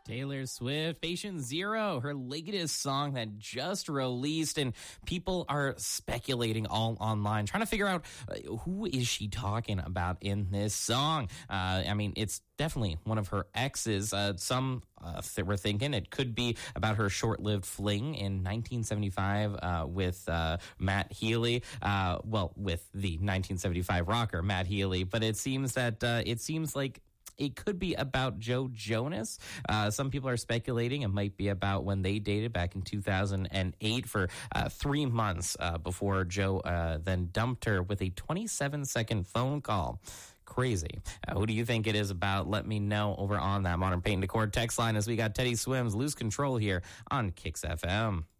Taylor Swift, Patient Zero, her latest song that just released, and people are speculating all online, trying to figure out who is she talking about in this song. I mean, it's definitely one of her exes. Some were thinking it could be about her short-lived fling in 1975 with Matt Healy. With the 1975 rocker Matt Healy, but it seems like it could be about Joe Jonas. Some people are speculating it might be about when they dated back in 2008 for 3 months before Joe then dumped her with a 27-second phone call. Crazy. Who do you think it is about? Let me know over on that Modern Paint and Decor text line as we got Teddy Swims, Lose Control here on Kicks FM.